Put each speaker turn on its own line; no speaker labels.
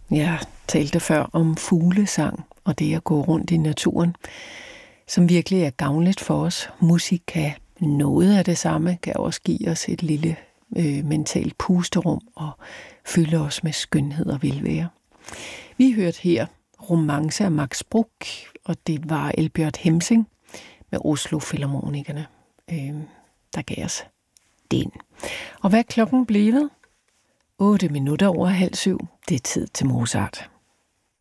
Jeg talte før om fuglesang og det at gå rundt i naturen, som virkelig er gavnligt for os. Musik kan noget af det samme, kan også give os et lille mentalt pusterum og fylde os med skønhed og velvære. Vi hørte her Romance af Max Bruch, og det var Elbjørn Hemsing med Oslo Filharmonikerne, der gav os den. Og hvad er klokken blevet? 8 minutter over 6:30. Det er tid til Mozart.